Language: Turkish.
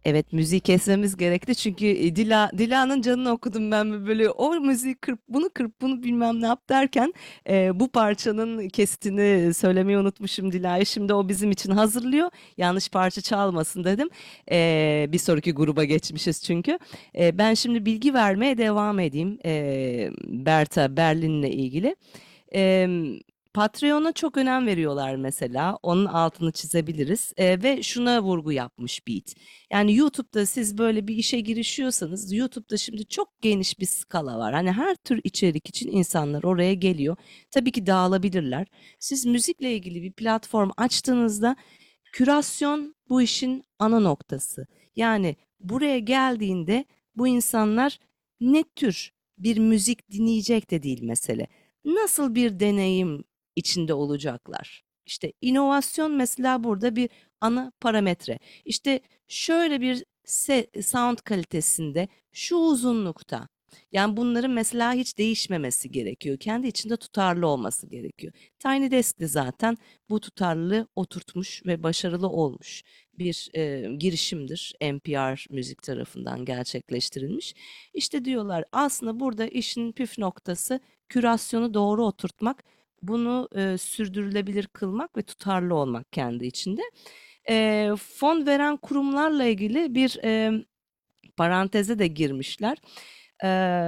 Evet, müziği kesmemiz gerekti çünkü Dila'nın canını okudum ben böyle o müziği kırp bunu bilmem ne yap derken bu parçanın kesitini söylemeyi unutmuşum Dila'ya. Şimdi o bizim için hazırlıyor. Yanlış parça çalmasın dedim. Bir sonraki gruba geçmişiz çünkü. Ben şimdi bilgi vermeye devam edeyim. Berta Berlin'le ilgili. Emm, Patreon'a çok önem veriyorlar mesela. Onun altını çizebiliriz. Ve şuna vurgu yapmış Beat. Yani YouTube'da siz böyle bir işe girişiyorsanız YouTube'da şimdi çok geniş bir skala var. Hani her tür içerik için insanlar oraya geliyor. Tabii ki dağılabilirler. Siz müzikle ilgili bir platform açtığınızda kürasyon bu işin ana noktası. Yani buraya geldiğinde bu insanlar ne tür bir müzik dinleyecek de değil mesele. Nasıl bir deneyim içinde olacaklar? İşte inovasyon mesela burada bir ana parametre. İşte şöyle bir sound kalitesinde, şu uzunlukta. Yani bunların mesela hiç değişmemesi gerekiyor. Kendi içinde tutarlı olması gerekiyor. Tiny Desk de zaten bu tutarlılığı oturtmuş ve başarılı olmuş bir girişimdir. NPR Müzik tarafından gerçekleştirilmiş. İşte diyorlar aslında burada işin püf noktası kürasyonu doğru oturtmak, bunu sürdürülebilir kılmak ve tutarlı olmak kendi içinde. Fon veren kurumlarla ilgili bir paranteze de girmişler.